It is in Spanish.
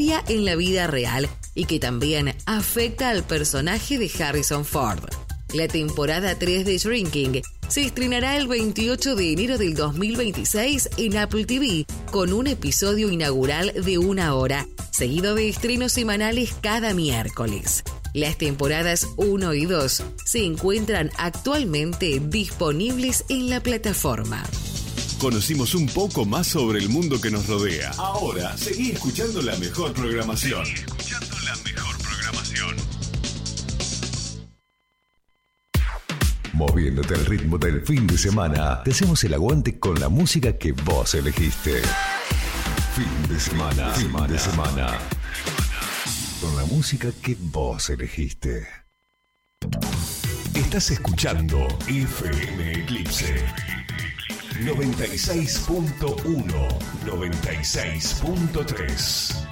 historia en la vida real y que también afecta al personaje de Harrison Ford. La temporada 3 de Shrinking se estrenará el 28 de enero del 2026 en Apple TV con un episodio inaugural de 1 hora, seguido de estrenos semanales cada miércoles. Las temporadas 1 y 2 se encuentran actualmente disponibles en la plataforma. Conocimos un poco más sobre el mundo que nos rodea. Ahora, seguí escuchando la mejor programación. Moviéndote al ritmo del fin de semana, te hacemos el aguante con la música que vos elegiste. Fin de semana. Con la música que vos elegiste. Estás escuchando FM Eclipse 96.1, 96.3.